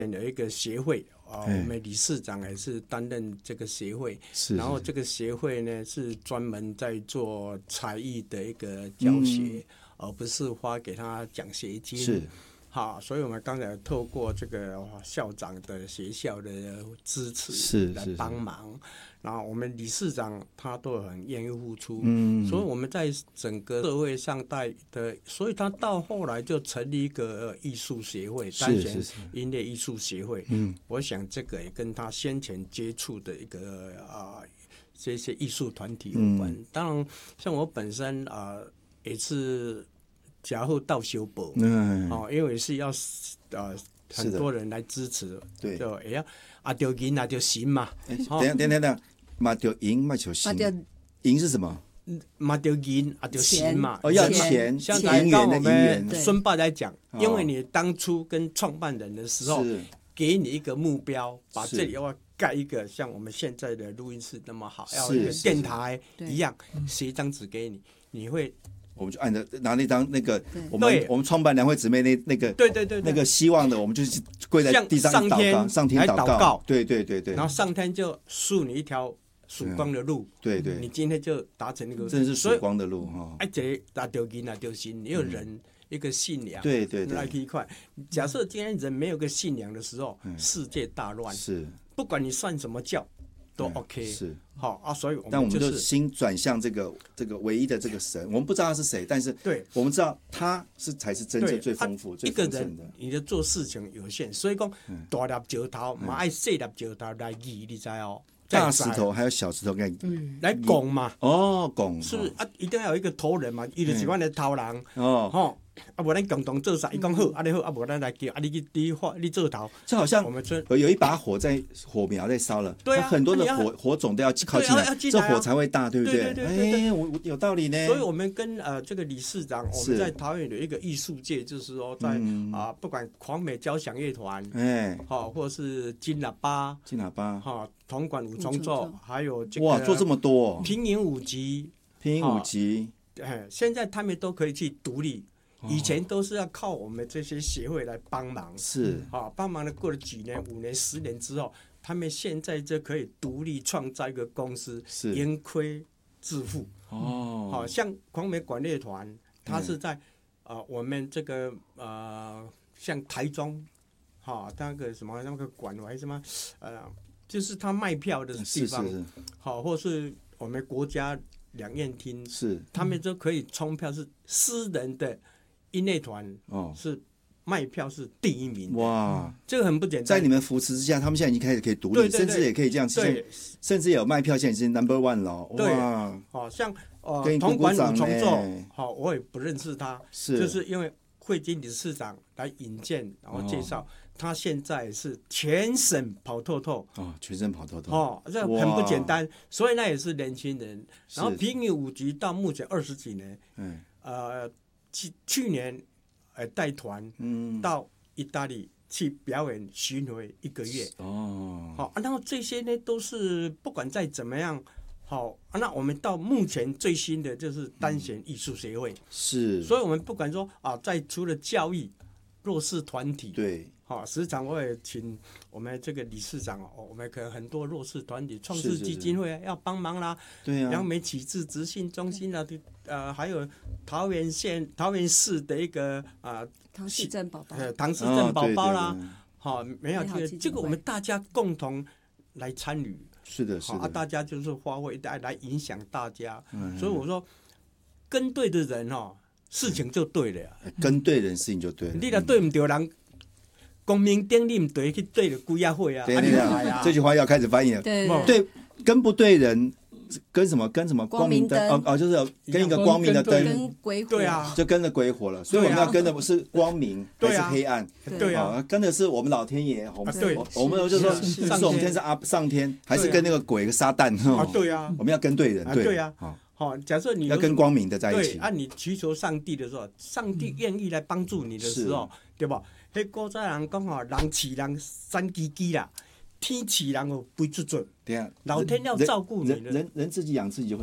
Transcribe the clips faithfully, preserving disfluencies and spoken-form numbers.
有一个协会啊，我们理事长也是担任这个协会， 是然后这个协会呢是专门在做才艺的一个教学，嗯、而不是发给他奖学金。 是。 好，所以我们刚才透过这个校长的学校的支持是来帮忙，然后我们理事长他都很愿意付出， 嗯， 所以我们在整个社会上带的，所以他到后来就成立一个艺术协会，单弦音乐艺术协会。嗯，我想这个也跟他先前接触的一个啊、呃、这些艺术团体有关。嗯、当然，像我本身啊、呃、也是。假后到修补，嗯，哦，因为是要呃很多人来支持， 对， 就哎呀，啊就赢啊就行嘛。 哎，等下等下等下，嘛就赢嘛就行，赢是什么？ 嘛就赢啊就行嘛。 哦，要钱， 像刚刚我们孙爸来讲，因为你当初跟创办人的时候，给你一个目标，把这里要盖一个像我们现在的录音室那么好，要一个电台一样，写一张纸给你，你会。 我们就按着拿那张那个我们我们创办两位姊妹那那个对对对那个希望的，我们就是跪在地上祷告，上天祷告，对对对对， 然后上天就赐你一条曙光的路， 对对， 你今天就达成那个， 真是曙光的路哈。 哎，这打丢金啊丢心，你有人一个信仰， 对对对， 来一块。假设今天人没有个信仰的时候，世界大乱， 是不管你算什么教。都 OK 是好啊，所以我们、就是、 但我们就心转向这个这个唯一的这个神，我们不知道他是谁，但是对， 我们知道他是才是真正最丰富、最丰盛的。 一个人，你的做事情有限，所以讲大粒石头，嘛爱细粒石头来议，你知哦？ 大石头还有小石头来嗯来拱嘛？ 哦，拱是啊，一定要有一个头人嘛，伊就是阮的头人哦，吼。啊，无咱共同做啥？伊讲好，啊你好，啊无咱来叫啊你去你画你做头。 这好像我们村有一把火在火苗在烧了， 对啊， 很多的火火种都要靠近来，这火才会大，对不对？ 对对对， 哎，我有道理呢。 所以我们跟呃这个理事长，我们在桃园有一个艺术界，就是说在啊不管狂美交响乐团，哎，好，或是金喇叭， 金喇叭， 哈，铜管五重奏，还有这个哇，做这么多， 平影五级， 平影五级， 哎，现在他们都可以去独立。以前都是要靠我们这些协会来帮忙， 是啊，帮忙了过了几年、五年、十年之后，他们现在就可以独立创造一个公司，盈亏自负。哦，好、啊、像狂美管乐团，它是在、嗯呃、我们这个呃，像台中，哈、啊，那个什么那个馆还是什么呃，就是他卖票的地方，好、啊，或是我们国家两院厅， 是他们都可以冲票，是私人的。音乐团是卖票是第一名，哇，这个很不简单。 在你们扶持之下，他们现在已经开始可以独立， 对对对， 甚至也可以这样， 对， 甚至也有卖票，现在已经 number one 了。 对，好像呃，铜管五重奏，好，我也不认识他， 是， 就是因为会经理事长来引荐，然后介绍，哦、他现在是全省跑透透， 哦，全省跑透透， 哦，这很不简单，所以那也是年轻人。然后平影五局到目前二十几年，嗯，呃。去去年，呃，带团到意大利去表演巡回一个月。哦，好、啊，然后这些呢都是不管再怎么样，好、啊，那我们到目前最新的就是单弦艺术协会。 是， 所以我们不管说啊，在除了教育弱势团体， 对。 好，时常我也请我们这个理事长哦，我们可能很多弱势团体、创世基金会要帮忙啦， 对啊， 杨梅启智直信中心啦，呃，还有桃园县、桃园市的一个啊、呃， 唐氏症宝宝， 呃，唐氏症宝宝啦，好、哦，没有这个，这个我们大家共同来参与， 是的，是的， 啊，大家就是发挥来来影响大家，嗯、所以我说跟对的人哦，事情就对了呀， 跟对人事情就对了， 你若对唔对人。公民顶你唔对去对了几啊会啊！ 对对啊，这句话要开始翻译了。 对对，跟不对人，跟什么跟什么光明灯哦哦，就是跟一个光明的灯， 跟鬼火对啊， 就跟着鬼火了。所以我们要跟的不是光明，还是黑暗？ 对啊， 跟的是我们老天爷。我们对， 我们就说是我们天是阿上天，还是跟那个鬼和撒旦？ 啊，对啊， 我们要跟对人， 对啊。好，假设你要跟光明的在一起。 对，啊，你祈求上帝的时候，上帝愿意来帮助你的时候，对吧？迄古早人讲吼，人饲人三叽叽啦，天饲人哦飞出准。 对啊， 老天要照顾你的。 人人人自己养自己就会难。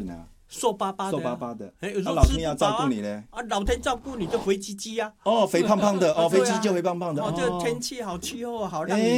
瘦巴巴的、啊， 瘦巴巴的。 哎，有时候吃不饱啊。 老天要照顾你呢。 啊，老天照顾你就肥鸡鸡啊。 哦，肥胖胖的，哦，肥鸡就肥胖胖的。 哦，这天气好，气候好，让你。